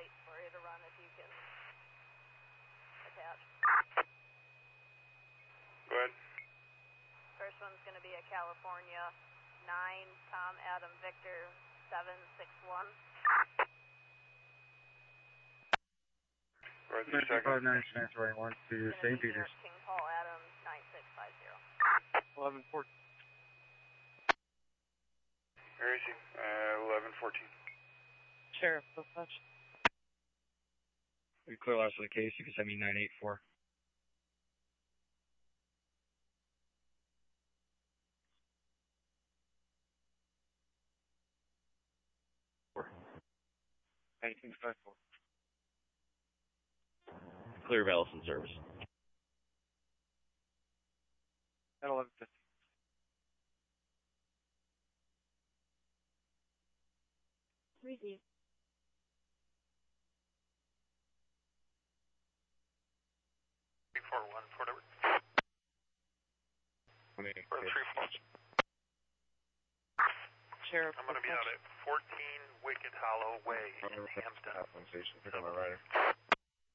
wait for you to run if you can attach. Go ahead. First one's going to be a California 9 Tom Adam Victor 761. Right, the second. 5-9 transferring 1 to St. Peter's. King Paul Adams 9650. 11-14. Where is he? 11-14. Sheriff, dispatch. Clear last for the case, you can send me 984. Clear of Ellison service. At 11:50. Receive. 341, Fort Edward. 3-4. Sheriff, I'm going to be out at 14 Wicked Hollow Way in Hampton. Station. Pick up my rider.